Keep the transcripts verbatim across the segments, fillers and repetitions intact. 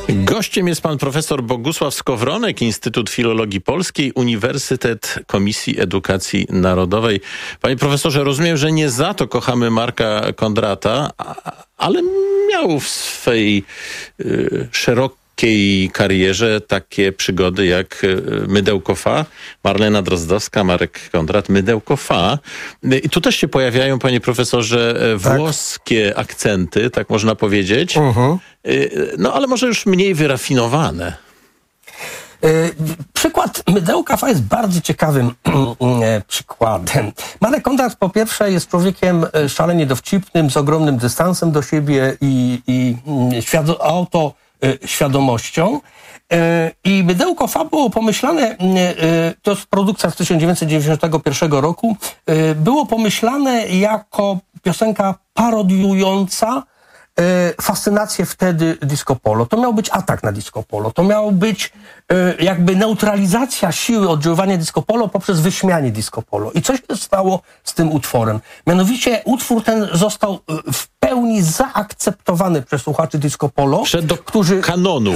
Gościem jest pan profesor Bogusław Skowronek, Instytut Filologii Polskiej, Uniwersytet Komisji Edukacji Narodowej. Panie profesorze, rozumiem, że nie za to kochamy Marka Kondrata, ale miał w swej y, szerokiej karierze takie przygody jak Mydełko Fa, Marlena Drozdowska, Marek Kondrat, Mydełko Fa. I tu też się pojawiają, panie profesorze, włoskie tak. akcenty, tak można powiedzieć. Uh-huh. No ale może już mniej wyrafinowane. Przykład Mydełka Fa jest bardzo ciekawym przykładem. Marek Kondrat po pierwsze jest człowiekiem szalenie dowcipnym, z ogromnym dystansem do siebie i, i świado- autoświadomością. I Mydełko Fa było pomyślane, to jest produkcja z tysiąc dziewięćset dziewięćdziesiątego pierwszego roku, było pomyślane jako piosenka parodiująca fascynację wtedy disco polo. To miał być atak na disco polo. To miał być jakby neutralizacja siły oddziaływania disco polo poprzez wyśmianie disco polo. I co się stało z tym utworem? Mianowicie utwór ten został w pełni zaakceptowany przez słuchaczy disco polo. Wszedł do którzy, kanonu.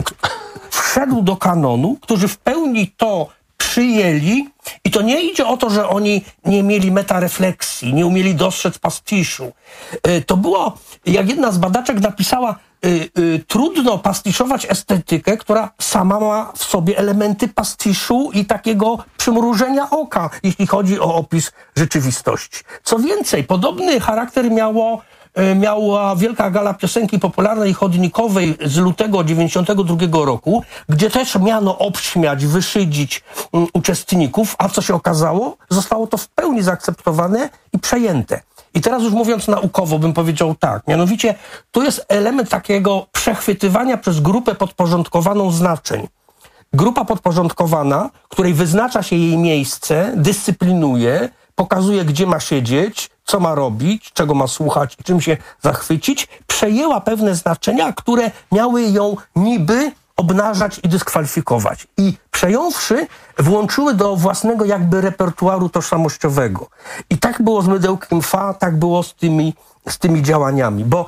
Wszedł do kanonu, którzy w pełni to przyjęli i to nie idzie o to, że oni nie mieli metarefleksji, nie umieli dostrzec pastiszu. To było, jak jedna z badaczek napisała, y, y, trudno pastiszować estetykę, która sama ma w sobie elementy pastiszu i takiego przymrużenia oka, jeśli chodzi o opis rzeczywistości. Co więcej, podobny charakter miało miała Wielka Gala Piosenki Popularnej i Chodnikowej z lutego dziewięćdziesiątego drugiego roku, gdzie też miano obśmiać, wyszydzić um, uczestników, a co się okazało? Zostało to w pełni zaakceptowane i przejęte. I teraz już mówiąc naukowo bym powiedział tak, mianowicie tu jest element takiego przechwytywania przez grupę podporządkowaną znaczeń. Grupa podporządkowana, której wyznacza się jej miejsce, dyscyplinuje, pokazuje, gdzie ma siedzieć, co ma robić, czego ma słuchać i czym się zachwycić, przejęła pewne znaczenia, które miały ją niby obnażać i dyskwalifikować. I przejąwszy, włączyły do własnego jakby repertuaru tożsamościowego. I tak było z Mydełkiem Fa, tak było z tymi, z tymi działaniami. Bo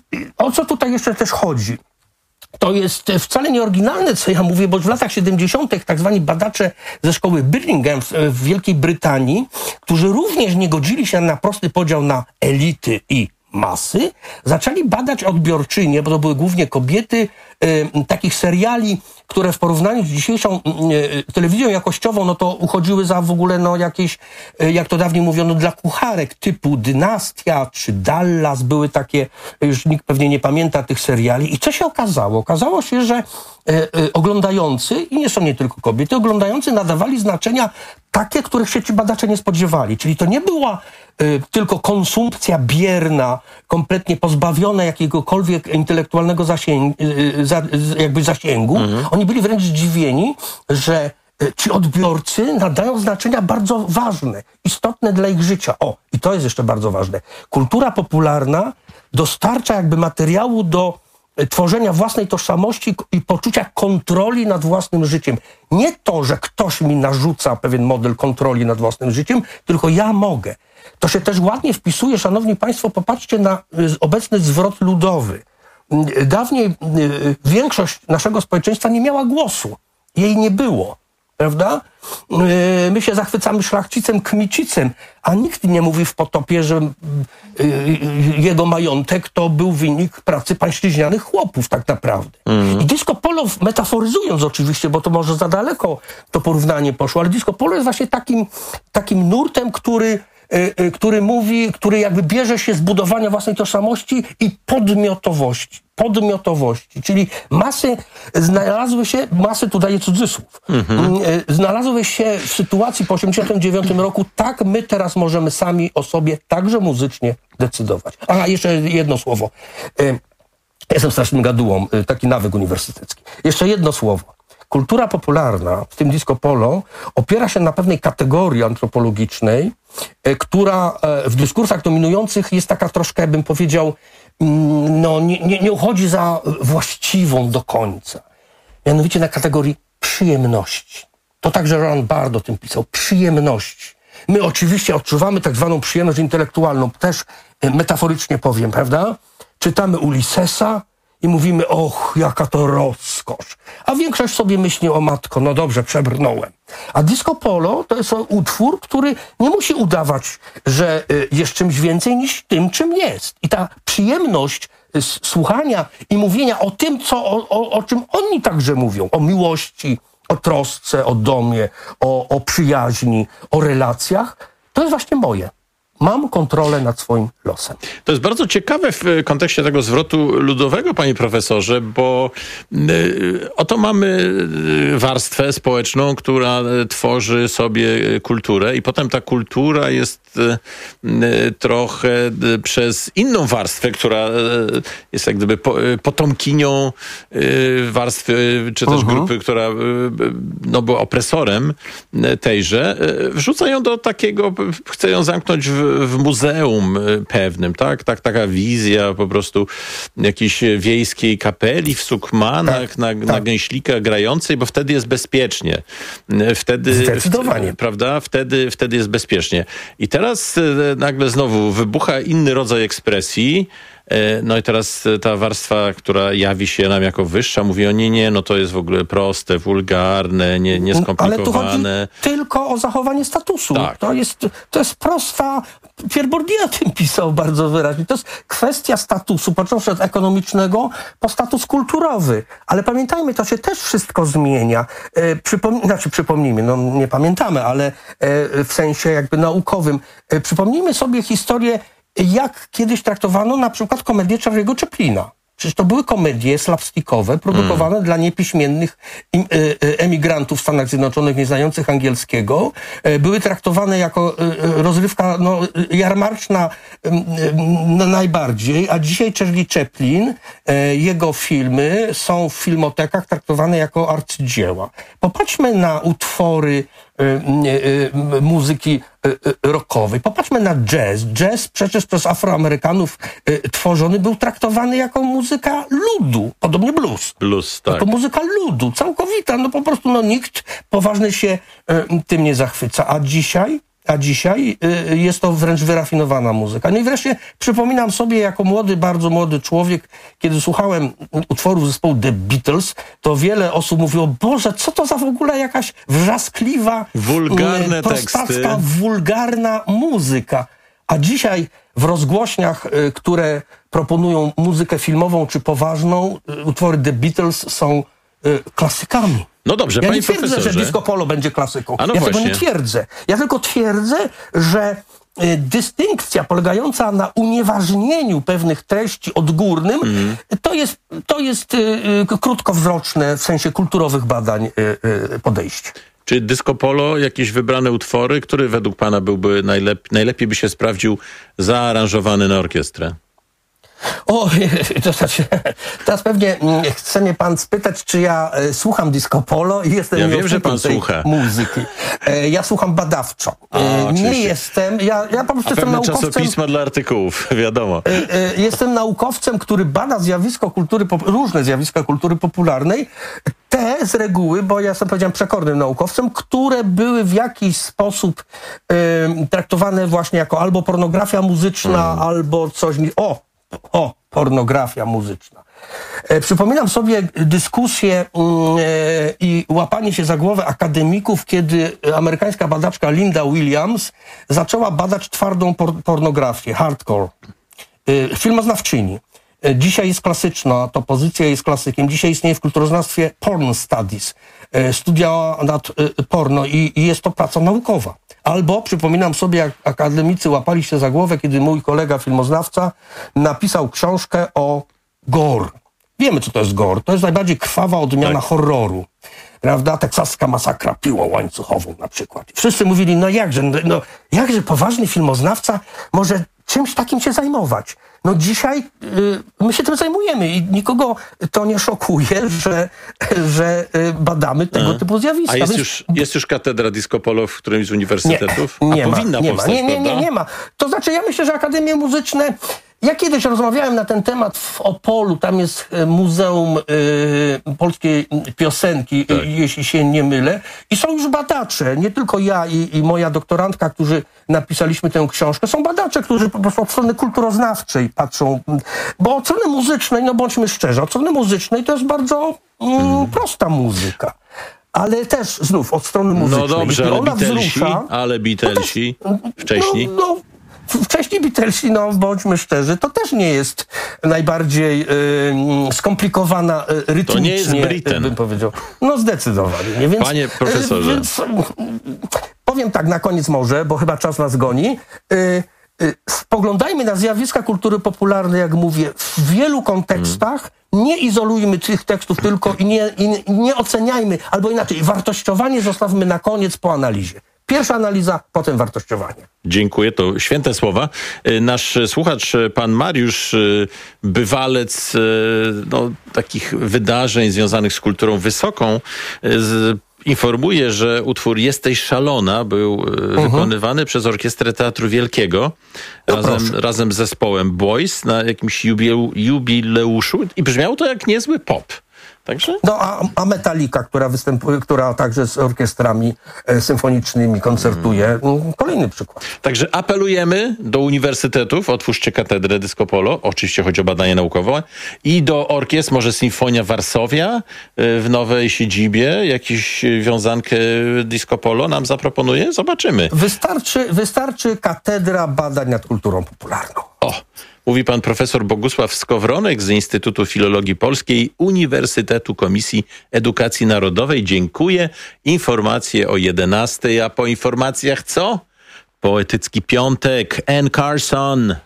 o co tutaj jeszcze też chodzi? To jest wcale nie oryginalne, co ja mówię, bo w latach siedemdziesiątych tak zwani badacze ze szkoły Birmingham w Wielkiej Brytanii, którzy również nie godzili się na prosty podział na elity i masy, zaczęli badać odbiorczynie, bo to były głównie kobiety, y, takich seriali, które w porównaniu z dzisiejszą y, telewizją jakościową, no to uchodziły za w ogóle no jakieś, y, jak to dawniej mówiono, dla kucharek typu Dynastia czy Dallas, były takie, już nikt pewnie nie pamięta tych seriali. I co się okazało? Okazało się, że y, y, oglądający, i nie są nie tylko kobiety, oglądający nadawali znaczenia takie, których się ci badacze nie spodziewali. Czyli to nie była y, tylko konsumpcja bierna, kompletnie pozbawiona jakiegokolwiek intelektualnego zasięgu, y, za, jakby zasięgu. Mhm. Oni byli wręcz zdziwieni, że y, ci odbiorcy nadają znaczenia bardzo ważne, istotne dla ich życia. O, i to jest jeszcze bardzo ważne. Kultura popularna dostarcza jakby materiału do tworzenia własnej tożsamości i poczucia kontroli nad własnym życiem. Nie to, że ktoś mi narzuca pewien model kontroli nad własnym życiem, tylko ja mogę. To się też ładnie wpisuje, szanowni państwo, popatrzcie na obecny zwrot ludowy. Dawniej większość naszego społeczeństwa nie miała głosu. Jej nie było. Prawda? My się zachwycamy szlachcicem, kmicicem, a nikt nie mówi w Potopie, że jego majątek to był wynik pracy pańszczyźnianych chłopów tak naprawdę. Mm. I disco polo, metaforyzując oczywiście, bo to może za daleko to porównanie poszło, ale disco polo jest właśnie takim, takim nurtem, który który mówi, który jakby bierze się z budowania własnej tożsamości i podmiotowości. Podmiotowości, czyli masy znalazły się, masy tu daje cudzysłów, mm-hmm. znalazły się w sytuacji po osiemdziesiątym dziewiątym roku, tak my teraz możemy sami o sobie także muzycznie decydować. A jeszcze jedno słowo. Jestem strasznym gadułą, taki nawyk uniwersytecki. Jeszcze jedno słowo. Kultura popularna, w tym disco polo, opiera się na pewnej kategorii antropologicznej, która w dyskursach dominujących jest taka troszkę, bym powiedział, no nie, nie, nie uchodzi za właściwą do końca. Mianowicie na kategorii przyjemności. To także Roland Barthes o tym pisał. Przyjemności. My oczywiście odczuwamy tak zwaną przyjemność intelektualną, też metaforycznie powiem, prawda? Czytamy Ulyssesa i mówimy, och, jaka to rozkosz. a większość sobie myśli, o matko, no dobrze, przebrnąłem. A disco polo to jest utwór, który nie musi udawać, że jest czymś więcej niż tym, czym jest. I ta przyjemność słuchania i mówienia o tym, co, o, o, o czym oni także mówią, o miłości, o trosce, o domie, o, o przyjaźni, o relacjach, to jest właśnie moje. Mam kontrolę nad swoim losem. To jest bardzo ciekawe w kontekście tego zwrotu ludowego, panie profesorze, bo y, oto mamy warstwę społeczną, która tworzy sobie kulturę i potem ta kultura jest y, trochę y, przez inną warstwę, która y, jest jak gdyby po, y, potomkinią y, warstwy, czy też uh-huh. grupy, która y, no, była opresorem tejże, y, wrzuca ją do takiego, chce ją zamknąć w w muzeum pewnym, tak? tak? Taka wizja po prostu jakiejś wiejskiej kapeli w sukmanach, tak, na, tak. na gęślika grającej, bo wtedy jest bezpiecznie. Wtedy, Zdecydowanie. W, prawda? Wtedy, wtedy jest bezpiecznie. I teraz nagle znowu wybucha inny rodzaj ekspresji. No i teraz ta warstwa, która jawi się nam jako wyższa, mówi o nie, nie, no to jest w ogóle proste, wulgarne, nie, nieskomplikowane. Ale tu chodzi tylko o zachowanie statusu. Tak. To jest, to jest prosta... Pierre Bourdieu o tym pisał bardzo wyraźnie. To jest kwestia statusu, począwszy od ekonomicznego po status kulturowy. Ale pamiętajmy, to się też wszystko zmienia. E, przypom- znaczy przypomnijmy, no nie pamiętamy, ale e, w sensie jakby naukowym. E, przypomnijmy sobie historię, jak kiedyś traktowano na przykład komedię Charlie'ego Chaplina. Przecież to były komedie slapstickowe produkowane mm. dla niepiśmiennych emigrantów w Stanach Zjednoczonych, nie znających angielskiego. Były traktowane jako rozrywka no, jarmarczna no, najbardziej, a dzisiaj Charlie Chaplin, jego filmy są w filmotekach traktowane jako arcydzieła. Popatrzmy na utwory muzyki rockowej. Popatrzmy na jazz. Jazz przecież przez Afroamerykanów tworzony był traktowany jako muzyka ludu. Podobnie blues. Blues, tak. To muzyka ludu, całkowita. No po prostu no, nikt poważnie się tym nie zachwyca. A dzisiaj A dzisiaj y, jest to wręcz wyrafinowana muzyka. No i wreszcie przypominam sobie, jako młody, bardzo młody człowiek, kiedy słuchałem utworów zespołu The Beatles, to wiele osób mówiło, Boże, co to za w ogóle jakaś wrzaskliwa, wulgarne y, prostacka, teksty. wulgarna muzyka. A dzisiaj w rozgłośniach, y, które proponują muzykę filmową czy poważną, y, utwory The Beatles są y, klasykami. No dobrze, ja panie nie twierdzę, profesorze. że disco polo będzie klasyką. A no ja właśnie. tego nie twierdzę. Ja tylko twierdzę, że y, dystynkcja polegająca na unieważnieniu pewnych treści odgórnym, mm. to jest, to jest y, y, krótkowzroczne w sensie kulturowych badań y, y, podejście. Czy disco polo, jakieś wybrane utwory, który według pana byłby najlep- najlepiej by się sprawdził zaaranżowany na orkiestrę? O, to znaczy, teraz pewnie chce mnie pan spytać, czy ja e, słucham disco polo i jestem ja wiem, że pan tej słucha muzyki. E, ja słucham badawczo. E, A, nie jestem, ja, ja po prostu A jestem naukowcem. czasopisma dla artykułów, wiadomo. E, e, jestem naukowcem, który bada zjawisko kultury, różne zjawiska kultury popularnej. Te z reguły, bo ja sobie powiedziałem przekornym naukowcem, które były w jakiś sposób e, traktowane właśnie jako albo pornografia muzyczna, mm. albo coś... O! O, pornografia muzyczna. E, przypominam sobie dyskusję e, i łapanie się za głowę akademików, kiedy amerykańska badaczka Linda Williams zaczęła badać twardą por- pornografię, hardcore. E, filmoznawczyni. E, dzisiaj jest klasyczna, to pozycja jest klasykiem. Dzisiaj istnieje w kulturoznawstwie porn studies. E, studia nad e, porno i, i jest to praca naukowa. Albo przypominam sobie, jak akademicy łapali się za głowę, kiedy mój kolega filmoznawca napisał książkę o gore. Wiemy, co to jest gore. To jest najbardziej krwawa odmiana tak. horroru. Prawda? Teksaska masakra piłą łańcuchową na przykład. Wszyscy mówili, no jakże, no jakże poważny filmoznawca może czymś takim się zajmować. No dzisiaj y, my się tym zajmujemy i nikogo to nie szokuje, że, że y, badamy tego hmm. typu zjawiska. A jest, Więc... już, jest już katedra disco polo w którymś z uniwersytetów? Nie, nie A ma, powinna nie powstać, ma. Nie, nie, nie, prawda? nie ma. To znaczy ja myślę, że akademie muzyczne Ja kiedyś rozmawiałem na ten temat w Opolu, tam jest Muzeum y, Polskiej Piosenki, tak. y, jeśli się nie mylę. I są już badacze, nie tylko ja i, i moja doktorantka, którzy napisaliśmy tę książkę. Są badacze, którzy po prostu od strony kulturoznawczej patrzą. Bo od strony muzycznej, no bądźmy szczerzy, od strony muzycznej to jest bardzo mm, hmm. prosta muzyka. Ale też znów od strony muzycznej. No dobrze, ale ona Beatlesi, wzrusza, ale Beatlesi wcześniej... No, no, Wcześniej Beatlesi, no bądźmy szczerzy, to też nie jest najbardziej y, skomplikowana y, rytmicznie. To nie jest Britain. Bym powiedział. No zdecydowanie. Nie? Więc, Panie profesorze. Y, więc, powiem tak na koniec może, bo chyba czas nas goni. Y, y, spoglądajmy na zjawiska kultury popularnej, jak mówię, w wielu kontekstach. Hmm. Nie izolujmy tych tekstów tylko i nie, i nie oceniajmy, albo inaczej, wartościowanie zostawmy na koniec po analizie. Pierwsza analiza, potem wartościowanie. Dziękuję, to święte słowa. Nasz słuchacz, pan Mariusz, bywalec no, takich wydarzeń związanych z kulturą wysoką, z, informuje, że utwór Jesteś szalona był uh-huh. wykonywany przez Orkiestrę Teatru Wielkiego no razem, razem z zespołem Boys na jakimś jubileu, jubileuszu i brzmiało to jak niezły pop. Także? No a, a Metallica, która występuje, która także z orkiestrami e, symfonicznymi koncertuje. Hmm. Kolejny przykład. Także apelujemy do uniwersytetów, otwórzcie katedrę Disco Polo, oczywiście chodzi o badanie naukowe, i do orkiestr, może Sinfonia Warszawia y, w nowej siedzibie, jakąś wiązankę Disco Polo nam zaproponuje? Zobaczymy. Wystarczy, wystarczy Katedra Badań nad Kulturą Popularną. O! Mówi pan profesor Bogusław Skowronek z Instytutu Filologii Polskiej Uniwersytetu Komisji Edukacji Narodowej. Dziękuję. Informacje o jedenastej, a po informacjach co? Poetycki piątek. Anne Carson.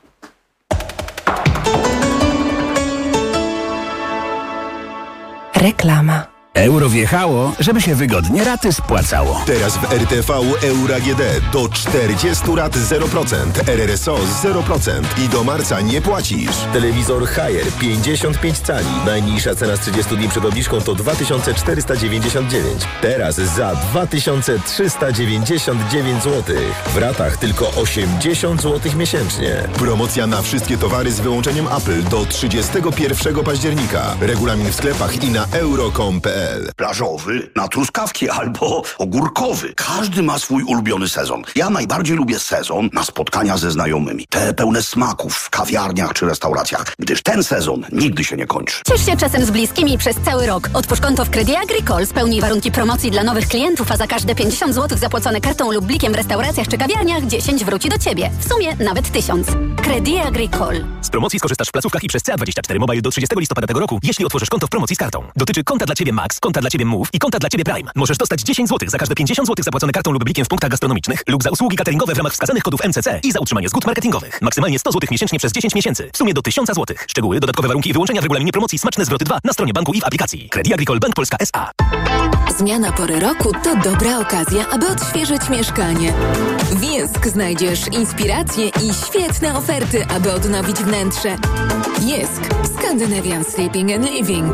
Reklama. Euro wjechało, żeby się wygodnie raty spłacało. Teraz w R T V Euro A G D do czterdziestu rat zero procent, R R S O zero procent i do marca nie płacisz. Telewizor Haier pięćdziesiąt pięć cali. Najniższa cena z trzydziestu dni przed obniżką to dwa tysiące czterysta dziewięćdziesiąt dziewięć. Teraz za dwa tysiące trzysta dziewięćdziesiąt dziewięć złotych. W ratach tylko osiemdziesiąt złotych miesięcznie. Promocja na wszystkie towary z wyłączeniem Apple do trzydziestego pierwszego października. Regulamin w sklepach i na euro kropka com kropka p l. Plażowy, na truskawki albo ogórkowy. Każdy ma swój ulubiony sezon. Ja najbardziej lubię sezon na spotkania ze znajomymi. Te pełne smaków w kawiarniach czy restauracjach, gdyż ten sezon nigdy się nie kończy. Ciesz się czasem z bliskimi przez cały rok. Otwórz konto w Crédit Agricole, spełnij warunki promocji dla nowych klientów, a za każde pięćdziesiąt złotych zapłacone kartą lub blikiem w restauracjach czy kawiarniach dziesięć wróci do Ciebie. W sumie nawet tysiąc. Crédit Agricole. Z promocji skorzystasz w placówkach i przez C A dwadzieścia cztery Mobile do trzydziestego listopada tego roku, jeśli otworzysz konto w promocji z kartą. Dotyczy konta dla Ciebie Max, konta dla Ciebie Move i konta dla Ciebie Prime. Możesz dostać dziesięć złotych za każde pięćdziesiąt złotych zapłacone kartą lub blikiem w punktach gastronomicznych lub za usługi cateringowe w ramach wskazanych kodów M C C i za utrzymanie zgód marketingowych. Maksymalnie sto złotych miesięcznie przez dziesięć miesięcy. W sumie do tysiąc złotych. Szczegóły, dodatkowe warunki i wyłączenia w regulaminie promocji Smaczne Zwroty dwa na stronie banku i w aplikacji. Crédit Agricole Bank Polska S A. Zmiana pory roku to dobra okazja, aby odświeżyć mieszkanie. W Jesk znajdziesz inspiracje i świetne oferty, aby odnowić wnętrze. Jesk. Scandinavian Sleeping and Living.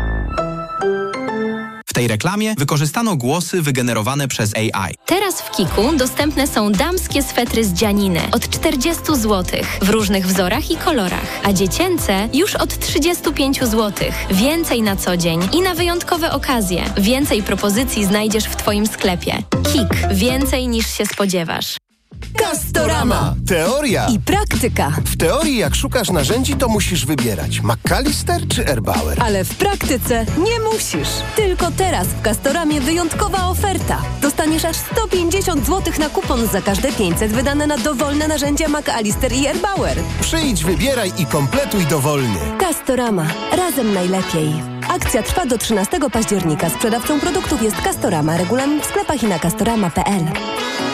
W tej reklamie wykorzystano głosy wygenerowane przez A I. Teraz w Kiku dostępne są damskie swetry z dzianiny od czterdziestu złotych w różnych wzorach i kolorach, a dziecięce już od trzydziestu pięciu złotych. Więcej na co dzień i na wyjątkowe okazje. Więcej propozycji znajdziesz w Twoim sklepie. Kik. Więcej niż się spodziewasz. Castorama. Teoria i praktyka. W teorii, jak szukasz narzędzi, to musisz wybierać McAllister czy Erbauer. Ale w praktyce nie musisz. Tylko teraz w Castoramie wyjątkowa oferta. Dostaniesz aż sto pięćdziesiąt złotych na kupon za każde pięćset wydane na dowolne narzędzia McAllister i Erbauer. Przyjdź, wybieraj i kompletuj dowolnie. Castorama. Razem najlepiej. Akcja trwa do trzynastego października. Sprzedawcą produktów jest Castorama. Regulamin w sklepach i na castorama kropka p l.